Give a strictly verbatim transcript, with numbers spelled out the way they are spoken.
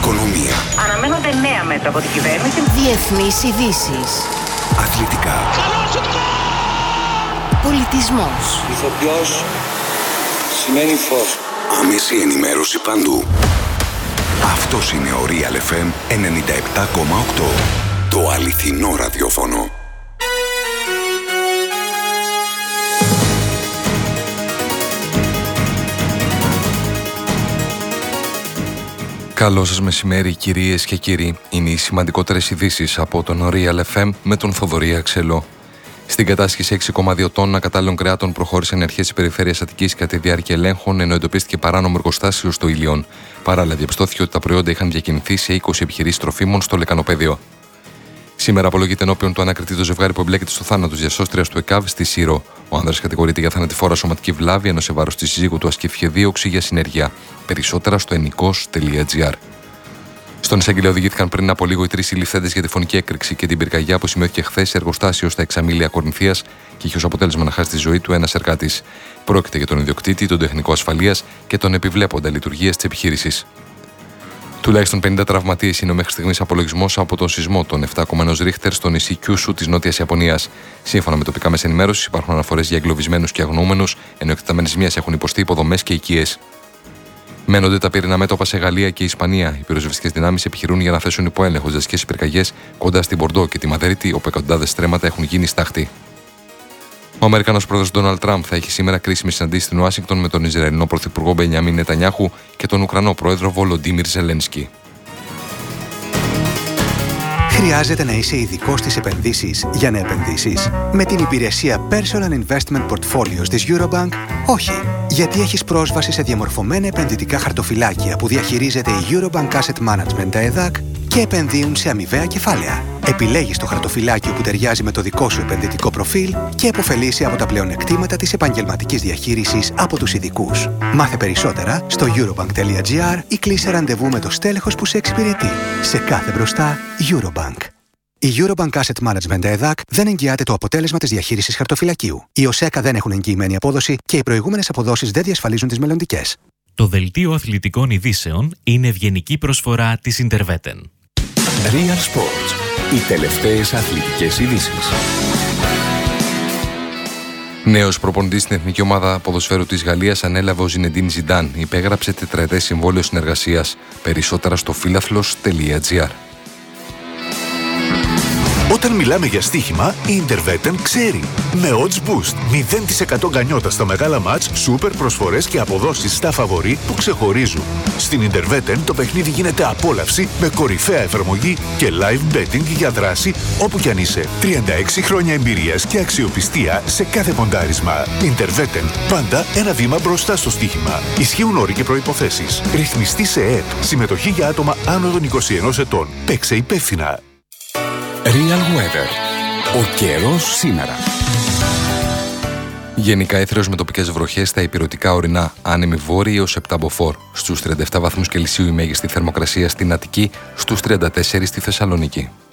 Οικονομία. Αναμένονται νέα μέτρα από την κυβέρνηση. Διεθνείς ειδήσεις. Αθλητικά. Πολιτισμός. Ηθοποιός σημαίνει φως. Άμεση ενημέρωση παντού. Αυτός είναι ο Real εφ εμ ενενήντα επτά κόμμα οκτώ. Το αληθινό ραδιόφωνο. Καλό σας μεσημέρι, κυρίες και κύριοι. Είναι οι σημαντικότερες ειδήσεις από τον Real εφ εμ με τον Θοδωρή Αξελό. Στην κατάσχεση έξι κόμμα δύο τόνων ακατάλληλων κρεάτων προχώρησαν οι αρχές της περιφέρειας Αττικής κατά τη διάρκεια ελέγχων, ενώ εντοπίστηκε παράνομο εργοστάσιο στο Ήλιον. Παράλληλα, διαπιστώθηκε ότι τα προϊόντα είχαν διακινηθεί σε είκοσι επιχειρήσεις τροφίμων στο λεκανοπέδιο. Σήμερα απολογείται ενώπιον του ανακριτή το ζευγάρι που εμπλέκεται στο θάνατο της διασώστριας του ΕΚΑΒ στη Σύρο. Ο άνδρας κατηγορείται για θανατηφόρα σωματική βλάβη, ενώ σε βάρος της σύζυγου του ασκήθηκε δίωξη για συνεργεία. Περισσότερα στο ενικός τελεία τζι άρ. Στον εισαγγελέα οδηγήθηκαν πριν από λίγο οι τρεις συλληφθέντες για τη φωνική έκρηξη και την πυρκαγιά που σημειώθηκε χθες σε εργοστάσιο στα Εξαμήλια Κορινθίας και είχε ως αποτέλεσμα να χάσει τη ζωή του ένας εργάτης. Πρόκειται για τον ιδιοκτήτη, τον τεχνικό ασφαλείας και τον επιβλέποντα λειτουργίας της επιχείρησης. Τουλάχιστον πενήντα τραυματίες είναι ο μέχρι στιγμής απολογισμός από τον σεισμό των επτά κόμμα ένα Ρίχτερ στο νησί Κιούσου της Νότιας Ιαπωνίας. Σύμφωνα με τοπικά μέσα ενημέρωσης, υπάρχουν αναφορές για εγκλωβισμένους και αγνοούμενους, ενώ εκτεταμένες ζημίες έχουν υποστεί υποδομές και οικίες. Μένονται τα πυρηνά μέτωπα σε Γαλλία και Ισπανία. Οι πυροσβεστικές δυνάμεις επιχειρούν για να θέσουν υπό έλεγχο τις δασικές πυρκαγιές κοντά στην Μπορντό και τη Μαδρίτη, όπου εκατοντάδες στρέμματα έχουν γίνει στάχτη. Ο Αμερικανός πρόεδρος Ντόναλντ Τραμπ θα έχει σήμερα κρίσιμη συναντήση στην Ουάσιγκτον με τον Ισραηλινό πρωθυπουργό Μπενιάμιν Νετανιάχου και τον Ουκρανό πρόεδρο Βολοντίμιρ Ζελένσκι. Χρειάζεται να είσαι ειδικός στις επενδύσεις για να επενδύσεις? Με την υπηρεσία Personal Investment Portfolios της Eurobank, όχι. Γιατί έχεις πρόσβαση σε διαμορφωμένα επενδυτικά χαρτοφυλάκια που διαχειρίζεται η Eurobank Asset Management ΕΔΑΚ και επενδύουν σε αμοιβαία κεφάλαια. Επιλέγεις το χαρτοφυλάκιο που ταιριάζει με το δικό σου επενδυτικό προφίλ και επωφελείσαι από τα πλεονεκτήματα της επαγγελματικής διαχείρισης από τους ειδικούς. Μάθε περισσότερα στο eurobank τελεία τζι άρ ή κλείσε ραντεβού με το στέλεχος που σε εξυπηρετεί. Σε κάθε μπροστά, Eurobank. Η Eurobank Asset Management ΕΔΑΚ δεν εγγυάται το αποτέλεσμα της διαχείρισης χαρτοφυλακίου. Οι ΟΣΕΚΑ δεν έχουν εγγυημένη απόδοση και οι προηγούμενες αποδόσεις δεν διασφαλίζουν τις μελλοντικές. Το δελτίο αθλητικών ειδήσεων είναι ευγενική προσφορά της Interveten. Real Sports. Οι τελευταίες αθλητικές ειδήσεις. Νέος προπονητής στην εθνική ομάδα ποδοσφαίρου της Γαλλίας ανέλαβε ο Ζινεντίν Ζιντάν. Υπέγραψε τετραετές συμβόλαιο συνεργασίας. Περισσότερα στο φίλαθλος τελεία τζι άρ. Όταν μιλάμε για στοίχημα, η Interveten ξέρει. Με Odds Boost, μηδέν τοις εκατό γκανιότα στα μεγάλα μάτς, σούπερ προσφορές και αποδόσεις στα φαβορί που ξεχωρίζουν. Στην Interveten το παιχνίδι γίνεται απόλαυση με κορυφαία εφαρμογή και live betting για δράση όπου κι αν είσαι. τριάντα έξι χρόνια εμπειρίας και αξιοπιστία σε κάθε ποντάρισμα. Interveten, πάντα ένα βήμα μπροστά στο στοίχημα. Ισχύουν όροι και προϋποθέσεις. Ρυθμιστή σε ΕΕΠ. Συμμετοχή για άτομα άνω των είκοσι ενός ετών. Παίξε υπεύθυνα. Real Weather. Ο καιρός σήμερα. Γενικά έθριος με τοπικές βροχές στα ηπειρωτικά ορεινά, άνεμη βόρειοι έως επτά μποφόρ. Στους τριάντα επτά βαθμούς Κελσίου η μέγιστη θερμοκρασία στην Αττική, στους τριάντα τέσσερα στη Θεσσαλονίκη.